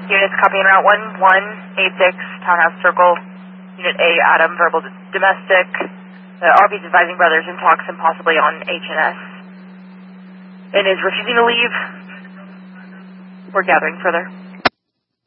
Units copying route 1186, Townhouse Circle. Unit A, Adam, verbal domestic. RV's advising brothers in talks and possibly on H&S. And is refusing to leave. We're gathering further.